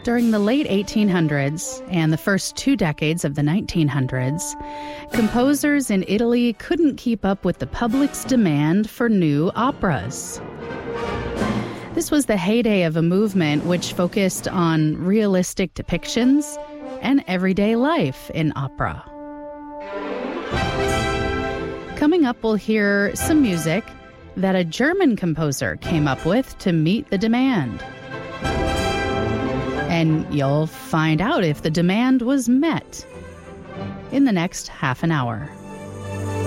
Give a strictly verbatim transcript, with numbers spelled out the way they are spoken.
During the late eighteen hundreds and the first two decades of the nineteen hundreds, composers in Italy couldn't keep up with the public's demand for new operas. This was the heyday of a movement which focused on realistic depictions and everyday life in opera. Coming up, we'll hear some music that a German composer came up with to meet the demand. And you'll find out if the demand was met in the next half an hour.